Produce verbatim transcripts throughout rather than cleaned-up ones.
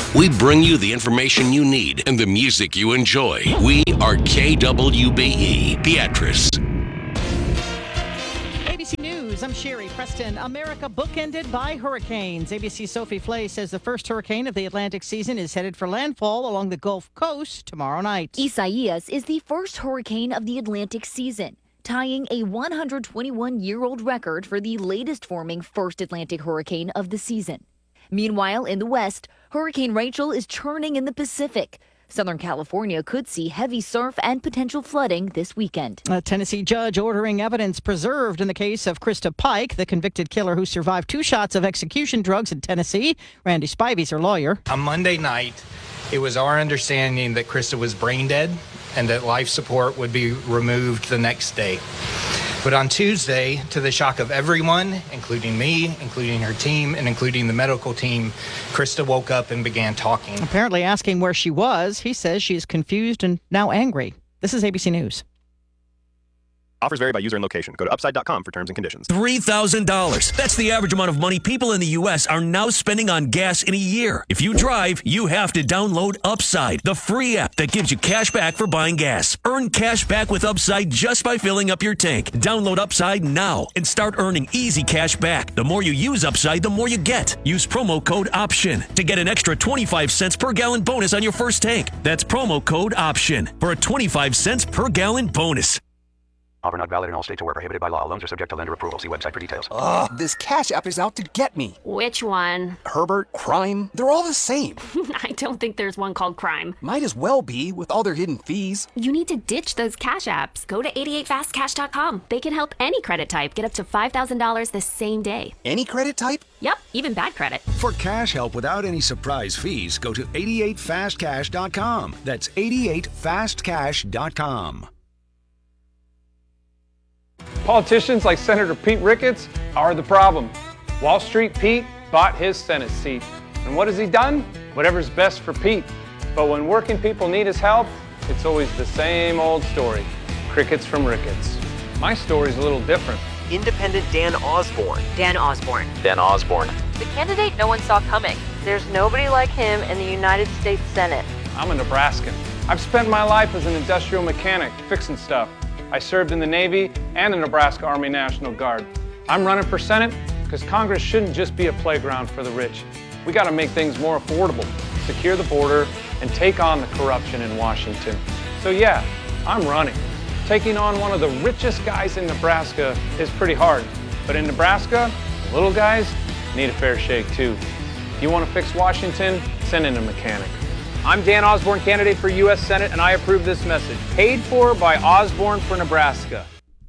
We bring you the information you need and the music you enjoy. We are K W B E, Beatrice. A B C News, I'm Sherry Preston. America bookended by hurricanes. A B C's Sophie Flay says the first hurricane of the Atlantic season is headed for landfall along the Gulf Coast tomorrow night. Isaias is the first hurricane of the Atlantic season, tying a one hundred twenty-one-year-old record for the latest forming first Atlantic hurricane of the season. Meanwhile, in the west, Hurricane Rachel is churning in the Pacific. Southern California could see heavy surf and potential flooding this weekend. A Tennessee judge ordering evidence preserved in the case of Krista Pike, the convicted killer who survived two shots of execution drugs in Tennessee. Randy Spivey's her lawyer. On Monday night, it was our understanding that Krista was brain dead and that life support would be removed the next day. But on Tuesday, to the shock of everyone, including me, including her team, and including the medical team, Krista woke up and began talking. Apparently asking where she was. He says she is confused and now angry. This is A B C News. Offers vary by user and location. Go to upside dot com for terms and conditions. three thousand dollars. That's the average amount of money people in the U S are now spending on gas in a year. If you drive, you have to download Upside, the free app that gives you cash back for buying gas. Earn cash back with Upside just by filling up your tank. Download Upside now and start earning easy cash back. The more you use Upside, the more you get. Use promo code OPTION to get an extra twenty-five cents per gallon bonus on your first tank. That's promo code OPTION for a twenty-five cents per gallon bonus. Offer not valid in all states or where prohibited by law. Loans are subject to lender approval. See website for details. Ugh, this Cash App is out to get me. Which one? Herbert, Crime, they're all the same. I don't think there's one called Crime. Might as well be, with all their hidden fees. You need to ditch those Cash Apps. Go to eighty-eight fast cash dot com. They can help any credit type get up to five thousand dollars the same day. Any credit type? Yep, even bad credit. For cash help without any surprise fees, go to eighty-eight fast cash dot com. That's eighty-eight fast cash dot com. Politicians like Senator Pete Ricketts are the problem. Wall Street Pete bought his Senate seat. And what has he done? Whatever's best for Pete. But when working people need his help, it's always the same old story. Crickets from Ricketts. My story's a little different. Independent Dan Osborne. Dan Osborne. Dan Osborne. The candidate no one saw coming. There's nobody like him in the United States Senate. I'm a Nebraskan. I've spent my life as an industrial mechanic, fixing stuff. I served in the Navy and the Nebraska Army National Guard. I'm running for Senate because Congress shouldn't just be a playground for the rich. We got to make things more affordable, secure the border, and take on the corruption in Washington. So yeah, I'm running. Taking on one of the richest guys in Nebraska is pretty hard. But in Nebraska, the little guys need a fair shake too. If you want to fix Washington, send in a mechanic. I'm Dan Osborne, candidate for U S Senate, and I approve this message. Paid for by Osborne for Nebraska.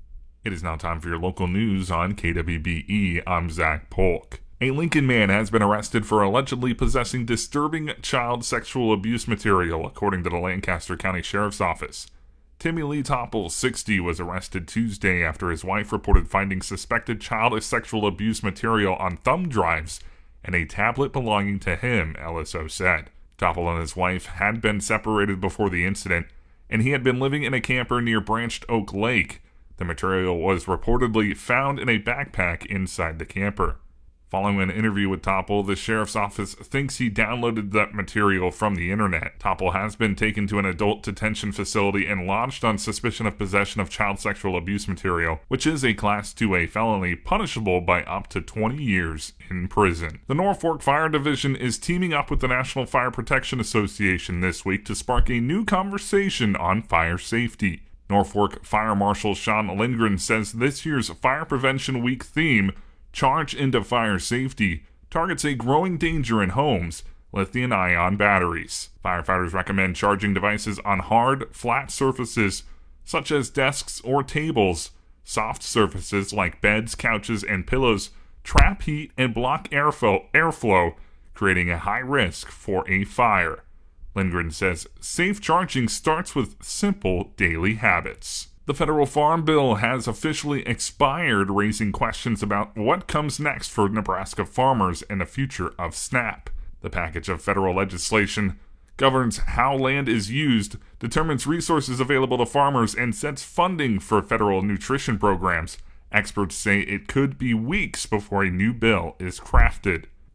It is now time for your local news on K W B E. I'm Zach Polk. A Lincoln man has been arrested for allegedly possessing disturbing child sexual abuse material, according to the Lancaster County Sheriff's Office. Timmy Lee Topple, sixty, was arrested Tuesday after his wife reported finding suspected child sexual abuse material on thumb drives and a tablet belonging to him, L S O said. Topple and his wife had been separated before the incident, and he had been living in a camper near Branched Oak Lake. The material was reportedly found in a backpack inside the camper. Following an interview with Topple, the sheriff's office thinks he downloaded that material from the internet. Topple has been taken to an adult detention facility and lodged on suspicion of possession of child sexual abuse material, which is a Class two A felony punishable by up to twenty years in prison. The Norfolk Fire Division is teaming up with the National Fire Protection Association this week to spark a new conversation on fire safety. Norfolk Fire Marshal Sean Lindgren says this year's Fire Prevention Week theme, Charge into Fire Safety, targets a growing danger in homes, lithium-ion batteries. Firefighters recommend charging devices on hard, flat surfaces such as desks or tables. Soft surfaces like beds, couches, and pillows trap heat and block airflow, airflow, creating a high risk for a fire. Lindgren says safe charging starts with simple daily habits. The federal farm bill has officially expired, raising questions about what comes next for Nebraska farmers and the future of SNAP. The package of federal legislation governs how land is used, determines resources available to farmers, and sets funding for federal nutrition programs. Experts say it could be weeks before a new bill is crafted.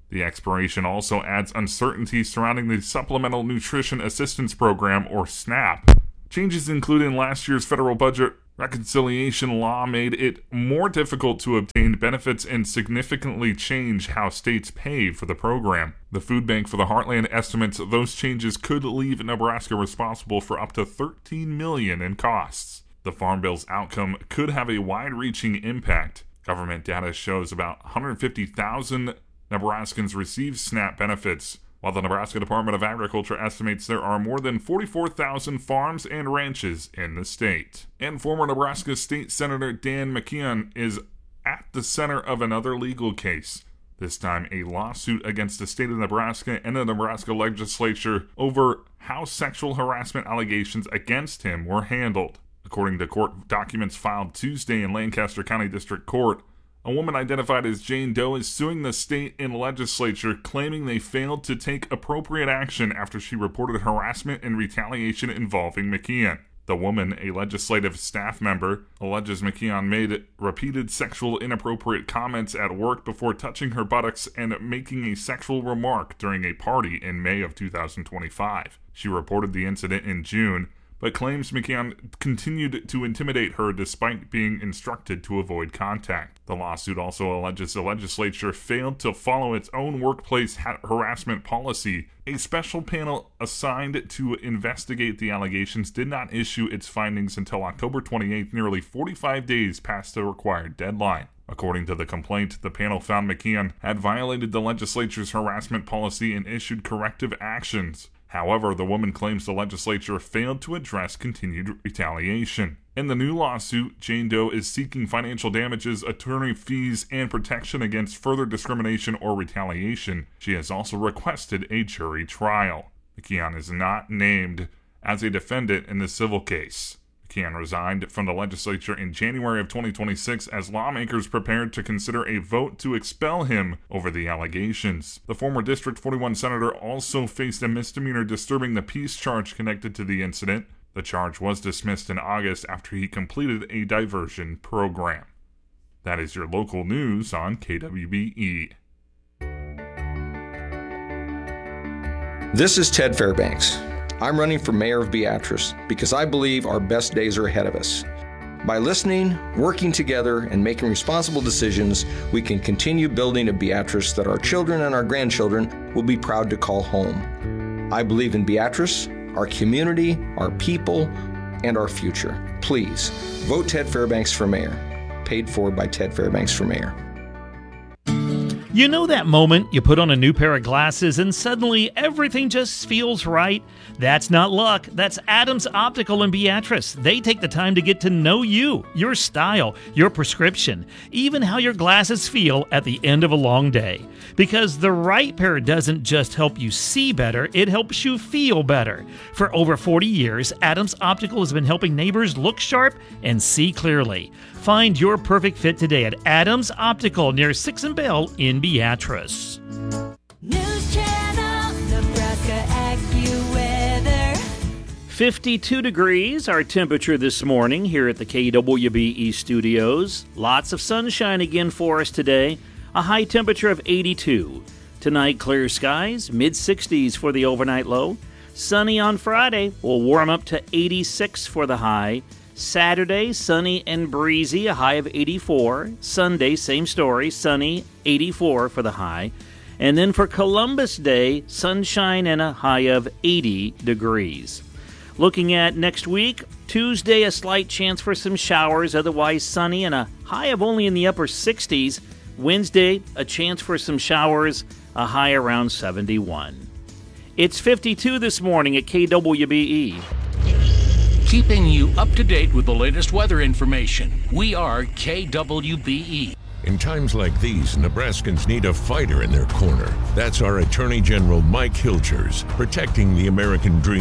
The expiration also adds uncertainty surrounding the Supplemental Nutrition Assistance Program, or SNAP. Changes included in last year's federal budget reconciliation law made it more difficult to obtain benefits and significantly change how states pay for the program. The Food Bank for the Heartland estimates those changes could leave Nebraska responsible for up to thirteen million dollars in costs. The Farm Bill's outcome could have a wide-reaching impact. Government data shows about one hundred fifty thousand Nebraskans receive SNAP benefits, while the Nebraska Department of Agriculture estimates there are more than forty-four thousand farms and ranches in the state. And former Nebraska State Senator Dan McKeon is at the center of another legal case, this time a lawsuit against the state of Nebraska and the Nebraska legislature over how sexual harassment allegations against him were handled. According to court documents filed Tuesday in Lancaster County District Court, a woman identified as Jane Doe is suing the state and legislature, claiming they failed to take appropriate action after she reported harassment and retaliation involving McKeon. The woman, a legislative staff member, alleges McKeon made repeated sexual inappropriate comments at work before touching her buttocks and making a sexual remark during a party in May of two thousand twenty-five. She reported the incident in June, but claims McKeon continued to intimidate her despite being instructed to avoid contact. The lawsuit also alleges the legislature failed to follow its own workplace ha- harassment policy. A special panel assigned to investigate the allegations did not issue its findings until October twenty-eighth, nearly forty-five days past the required deadline. According to the complaint, the panel found McKeon had violated the legislature's harassment policy and issued corrective actions. However, the woman claims the legislature failed to address continued retaliation. In the new lawsuit, Jane Doe is seeking financial damages, attorney fees, and protection against further discrimination or retaliation. She has also requested a jury trial. McKeon is not named as a defendant in the civil case. McKeon resigned from the legislature in January of twenty twenty-six as lawmakers prepared to consider a vote to expel him over the allegations. The former District forty-one senator also faced a misdemeanor disturbing the peace charge connected to the incident. The charge was dismissed in August after he completed a diversion program. That is your local news on K W B E. This is Ted Fairbanks. I'm running for mayor of Beatrice because I believe our best days are ahead of us. By listening, working together, and making responsible decisions, we can continue building a Beatrice that our children and our grandchildren will be proud to call home. I believe in Beatrice, our community, our people, and our future. Please, vote Ted Fairbanks for mayor. Paid for by Ted Fairbanks for mayor. You know that moment you put on a new pair of glasses and suddenly everything just feels right? That's not luck. That's Adams Optical in Beatrice. They take the time to get to know you, your style, your prescription, even how your glasses feel at the end of a long day. Because the right pair doesn't just help you see better, it helps you feel better. For over forty years, Adams Optical has been helping neighbors look sharp and see clearly. Find your perfect fit today at Adams Optical near sixth and Bell in Beatrice. News Channel, Nebraska AccuWeather. fifty-two degrees, our temperature this morning here at the K W B E studios. Lots of sunshine again for us today. A high temperature of eighty-two. Tonight, clear skies, mid sixties for the overnight low. Sunny on Friday, will warm up to eighty-six for the high. Saturday, sunny and breezy, a high of eighty-four. Sunday, same story, sunny, eighty-four for the high. And then for Columbus Day, sunshine and a high of eighty degrees. Looking at next week, Tuesday, a slight chance for some showers, otherwise sunny and a high of only in the upper sixties. Wednesday, a chance for some showers, a high around seventy-one. It's fifty-two this morning at K W B E. Keeping you up to date with the latest weather information. We are K W B E. In times like these, Nebraskans need a fighter in their corner. That's our Attorney General Mike Hilgers, protecting the American dream.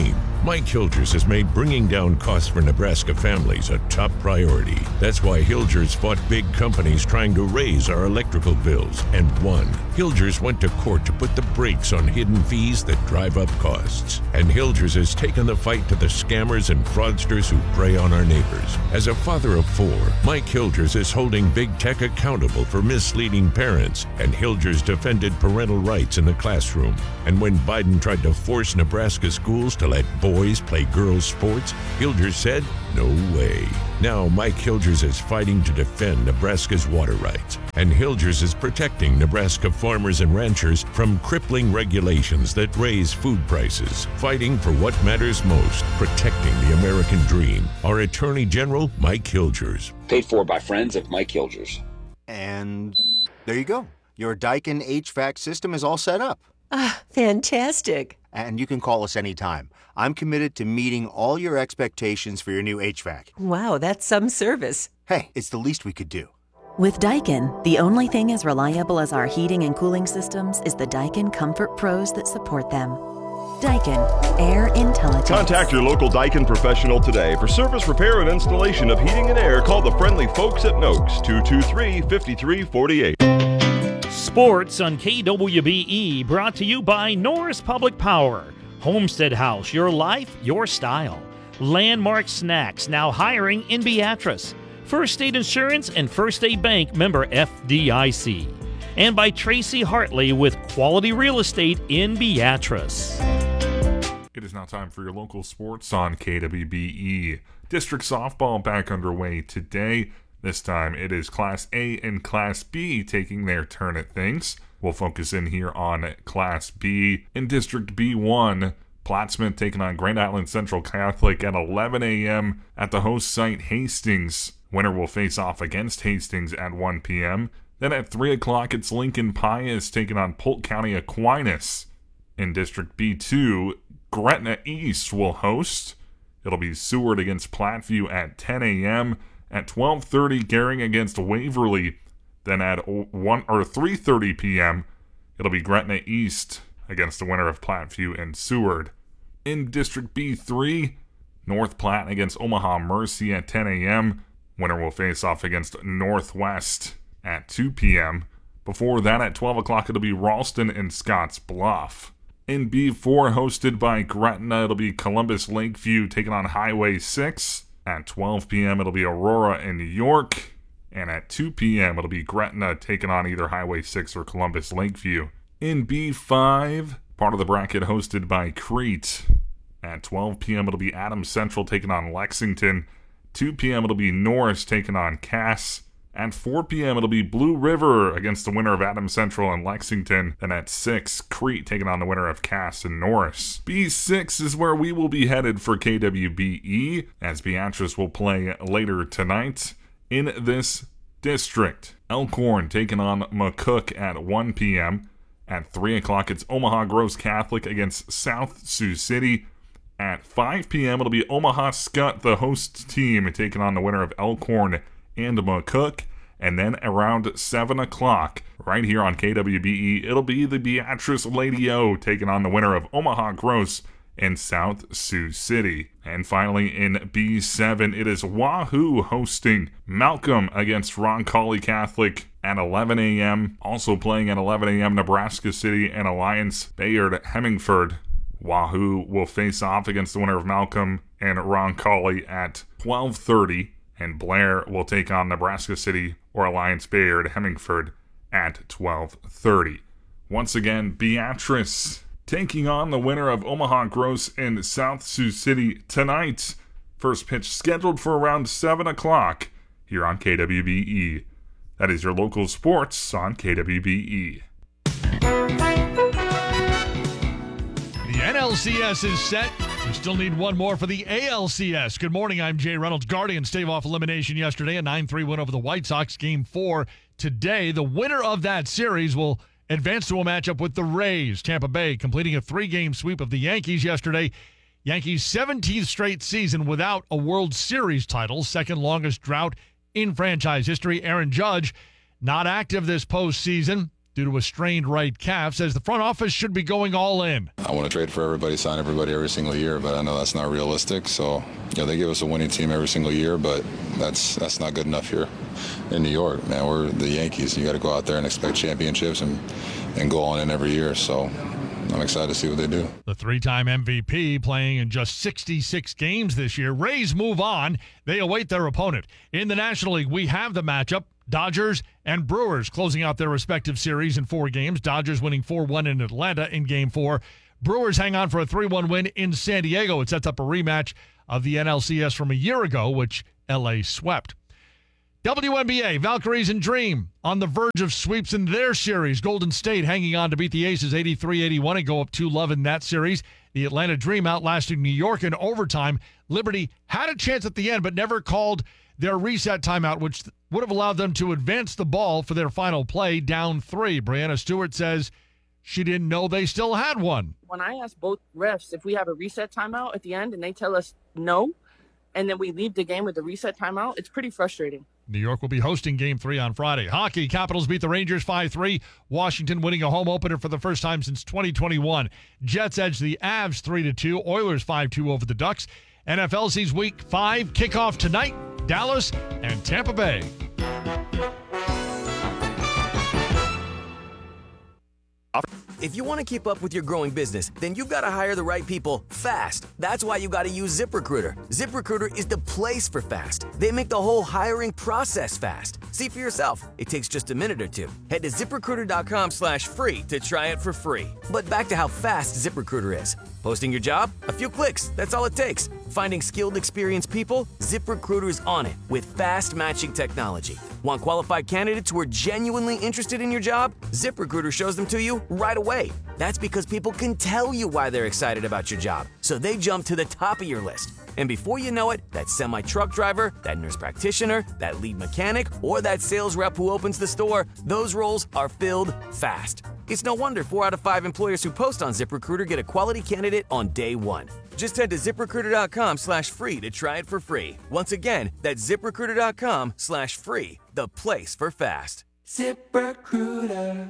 Mike Hilgers has made bringing down costs for Nebraska families a top priority. That's why Hilgers fought big companies trying to raise our electrical bills and won. Hilgers went to court to put the brakes on hidden fees that drive up costs. And Hilgers has taken the fight to the scammers and fraudsters who prey on our neighbors. As a father of four, Mike Hilgers is holding big tech accountable for misleading parents, and Hilgers defended parental rights in the classroom. And when Biden tried to force Nebraska schools to let boys play girls' sports, Hilgers said, no way. Now Mike Hilgers is fighting to defend Nebraska's water rights. And Hilgers is protecting Nebraska farmers and ranchers from crippling regulations that raise food prices. Fighting for what matters most, protecting the American dream. Our Attorney General, Mike Hilgers. Paid for by friends of Mike Hilgers. And there you go. Your Daikin H V A C system is all set up. Ah, fantastic. And you can call us anytime. I'm committed to meeting all your expectations for your new H V A C. Wow, that's some service. Hey, it's the least we could do. With Daikin, the only thing as reliable as our heating and cooling systems is the Daikin Comfort Pros that support them. Daikin, air intelligence. Contact your local Daikin professional today for service, repair, and installation of heating and air. Call the friendly folks at Noakes, two two three, five three four eight. Sports on K W B E, brought to you by Norris Public Power. Homestead House, your life, your style. Landmark Snacks, now hiring in Beatrice. First State Insurance and First State Bank, member F D I C. And by Tracy Hartley with Quality Real Estate in Beatrice. It is now time for your local sports on K W B E. District softball back underway today. This time it is Class A and Class B taking their turn at things. We'll focus in here on Class B. In District B one, Plattsmouth taking on Grand Island Central Catholic at eleven a.m. at the host site Hastings. Winner will face off against Hastings at one p.m. Then at three o'clock, it's Lincoln Pius taking on Polk County Aquinas. In District B two, Gretna East will host. It'll be Seward against Platteview at ten a.m. At twelve thirty, Gehring against Waverly. Then at one or three thirty p.m., it'll be Gretna East against the winner of Platteview and Seward. In District B three, North Platte against Omaha Mercy at ten a.m. Winner will face off against Northwest at two p.m. Before that, at twelve o'clock, it'll be Ralston and Scotts Bluff. In B four, hosted by Gretna, it'll be Columbus Lakeview taking on Highway six. At twelve p.m., it'll be Aurora and New York. And at two p.m., it'll be Gretna taking on either Highway six or Columbus Lakeview. In B five, part of the bracket hosted by Crete. At twelve p.m., it'll be Adams Central taking on Lexington. two p.m., it'll be Norris taking on Cass. At four p.m., it'll be Blue River against the winner of Adams Central and Lexington. Then at six, Crete taking on the winner of Cass and Norris. B six is where we will be headed for K W B E, as Beatrice will play later tonight. In this district, Elkhorn taking on McCook at one p.m. At three o'clock, it's Omaha Gross Catholic against South Sioux City. At five p.m., it'll be Omaha Scott, the host team, taking on the winner of Elkhorn and McCook. And then around seven o'clock, right here on K W B E, it'll be the Beatrice Lady O taking on the winner of Omaha Gross and South Sioux City. And finally, in B seven, it is Wahoo hosting Malcolm against Roncalli Catholic at eleven a.m. Also playing at eleven a.m., Nebraska City and Alliance Bayard Hemingford. Wahoo will face off against the winner of Malcolm and Roncalli at twelve thirty. And Blair will take on Nebraska City or Alliance Bayard Hemingford at twelve thirty. Once again, Beatrice taking on the winner of Omaha Gross and South Sioux City tonight. First pitch scheduled for around seven o'clock here on K W B E. That is your local sports on K W B E. The N L C S is set. We still need one more for the A L C S. Good morning, I'm Jay Reynolds. Guardians stave off elimination yesterday, a nine three win over the White Sox. Game four today. The winner of that series will advance to a matchup with the Rays. Tampa Bay completing a three-game sweep of the Yankees yesterday. Yankees' seventeenth straight season without a World Series title, second longest drought in franchise history. Aaron Judge not active this postseason. due to a strained right calf, says the front office should be going all in. I want to trade for everybody, sign everybody every single year, but I know that's not realistic. So, you know, they give us a winning team every single year, but that's that's not good enough here in New York, man. We're the Yankees. You got to go out there and expect championships and, and go on in every year. So I'm excited to see what they do. The three-time M V P playing in just sixty-six games this year. Rays move on. They await their opponent. In the National League, we have the matchup. Dodgers and Brewers closing out their respective series in four games. Dodgers winning four one in Atlanta in game four. Brewers hang on for a three one win in San Diego. It sets up a rematch of the N L C S from a year ago, which L A swept. W N B A, Valkyries and Dream on the verge of sweeps in their series. Golden State hanging on to beat the Aces eighty-three eighty-one and go up two love in that series. The Atlanta Dream outlasting New York in overtime. Liberty had a chance at the end, but never called their reset timeout, which would have allowed them to advance the ball for their final play down three. Brianna Stewart says she didn't know they still had one. When I ask both refs if we have a reset timeout at the end and they tell us no, and then we leave the game with the reset timeout, it's pretty frustrating. New York will be hosting Game three on Friday. Hockey, Capitals beat the Rangers five three. Washington winning a home opener for the first time since twenty twenty-one. Jets edge the Avs three to two. Oilers five two over the Ducks. N F L sees Week five kickoff tonight. Dallas and Tampa Bay. If you want to keep up with your growing business, then you've got to hire the right people fast. That's why you got to use ZipRecruiter. ZipRecruiter is the place for fast. They make the whole hiring process fast. See for yourself. It takes just a minute or two. Head to ZipRecruiter.com slash free to try it for free. But back to how fast ZipRecruiter is. Posting your job? A few clicks. That's all it takes. Finding skilled, experienced people? ZipRecruiter's on it with fast matching technology. Want qualified candidates who are genuinely interested in your job? ZipRecruiter shows them to you right away. That's because people can tell you why they're excited about your job, so they jump to the top of your list. And before you know it, that semi-truck driver, that nurse practitioner, that lead mechanic, or that sales rep who opens the store, those roles are filled fast. It's no wonder four out of five employers who post on ZipRecruiter get a quality candidate on day one. Just head to ZipRecruiter.com slash free to try it for free. Once again, that's ZipRecruiter.com slash free, the place for fast. ZipRecruiter.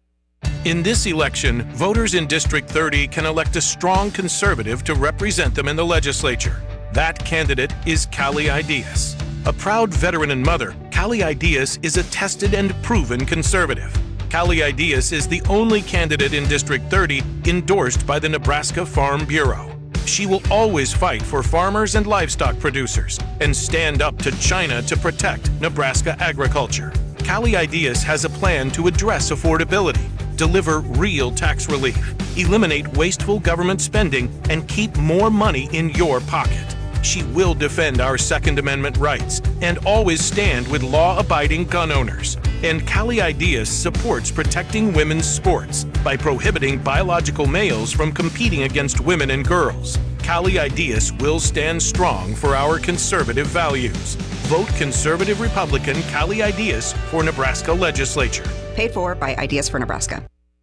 In this election, voters in District thirty can elect a strong conservative to represent them in the legislature. That candidate is Callie Ideas. A proud veteran and mother, Callie Ideas is a tested and proven conservative. Callie Ideas is the only candidate in District thirty endorsed by the Nebraska Farm Bureau. She will always fight for farmers and livestock producers and stand up to China to protect Nebraska agriculture. Callie Ideas has a plan to address affordability, deliver real tax relief, eliminate wasteful government spending, and keep more money in your pocket. She will defend our Second Amendment rights and always stand with law-abiding gun owners. And Callie Ideas supports protecting women's sports by prohibiting biological males from competing against women and girls. Callie Ideas will stand strong for our conservative values. Vote Conservative Republican Callie Ideas for Nebraska Legislature. Paid for by Ideas for Nebraska.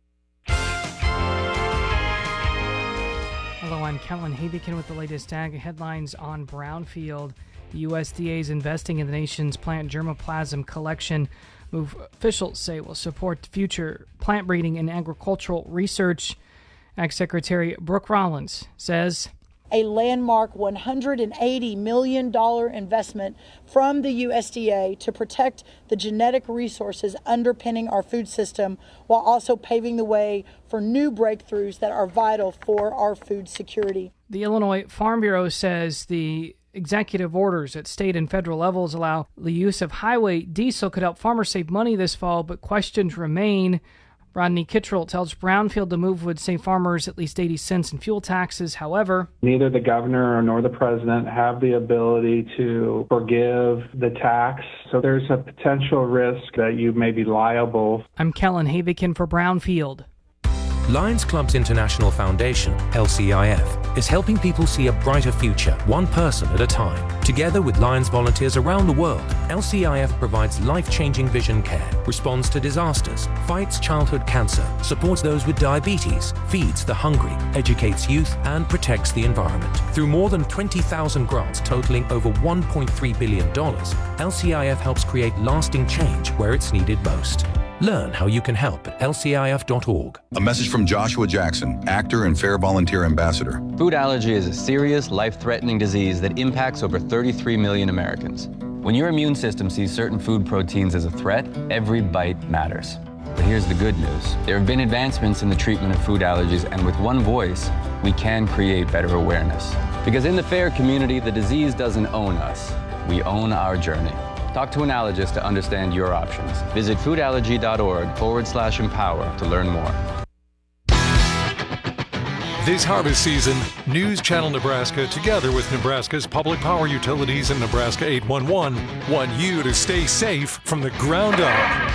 Hello, I'm Kellen Havikin with the latest ag headlines on Brownfield. The U S D A is investing in the nation's plant germplasm collection. Move officials say will support future plant breeding and agricultural research. Ag Secretary Brooke Rollins says a landmark one hundred eighty million dollars investment from the U S D A to protect the genetic resources underpinning our food system, while also paving the way for new breakthroughs that are vital for our food security. The Illinois Farm Bureau says the executive orders at state and federal levels allow the use of highway diesel could help farmers save money this fall, but questions remain. Rodney Kittrell tells Brownfield the move would save farmers at least eighty cents in fuel taxes. However, neither the governor nor the president have the ability to forgive the tax, so there's a potential risk that you may be liable. I'm Kellen Havikin for Brownfield. Lions Clubs International Foundation, L C I F, is helping people see a brighter future, one person at a time. Together with Lions volunteers around the world, L C I F provides life-changing vision care, responds to disasters, fights childhood cancer, supports those with diabetes, feeds the hungry, educates youth, and protects the environment. Through more than twenty thousand grants totaling over one point three billion dollars, L C I F helps create lasting change where it's needed most. Learn how you can help at L C I F dot org. A message from Joshua Jackson, actor and Fair Volunteer Ambassador. Food allergy is a serious, life-threatening disease that impacts over thirty-three million Americans. When your immune system sees certain food proteins as a threat, every bite matters. But here's the good news. There have been advancements in the treatment of food allergies, and with one voice, we can create better awareness. Because in the FAIR community, the disease doesn't own us. We own our journey. Talk to an allergist to understand your options. Visit foodallergy.org forward slash empower to learn more. This harvest season, News Channel Nebraska, together with Nebraska's public power utilities and Nebraska eight one one, want you to stay safe from the ground up.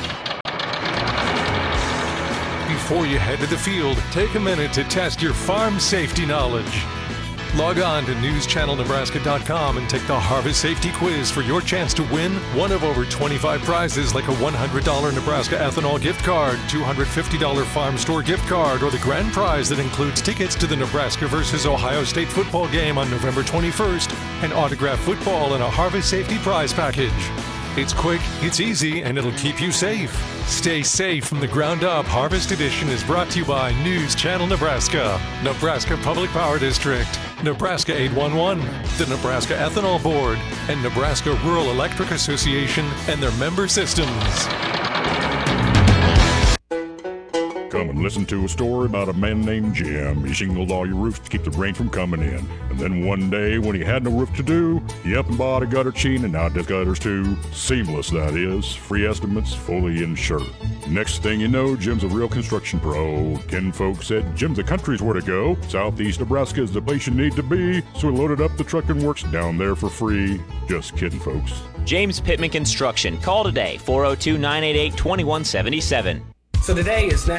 Before you head to the field, take a minute to test your farm safety knowledge. Log on to news channel nebraska dot com and take the Harvest Safety Quiz for your chance to win one of over twenty-five prizes like a one hundred dollars Nebraska ethanol gift card, two hundred fifty dollars farm store gift card, or the grand prize that includes tickets to the Nebraska versus Ohio State football game on November twenty-first and autographed football and a Harvest Safety prize package. It's quick, it's easy, and it'll keep you safe. Stay safe from the ground up. Harvest Edition is brought to you by News Channel Nebraska, Nebraska Public Power District, Nebraska eight one one, the Nebraska Ethanol Board, and Nebraska Rural Electric Association and their member systems. Come and listen to a story about a man named Jim. He shingled all your roofs to keep the rain from coming in. And then one day, when he had no roof to do, he up and bought a gutter chain and now does gutters too. Seamless, that is. Free estimates, fully insured. Next thing you know, Jim's a real construction pro. Ken folks said Jim's the country's where to go. Southeast Nebraska is the place you need to be. So he loaded up the truck and works down there for free. Just kidding, folks. James Pittman Construction. Call today, four oh two, nine eight eight, two one seven seven. So today is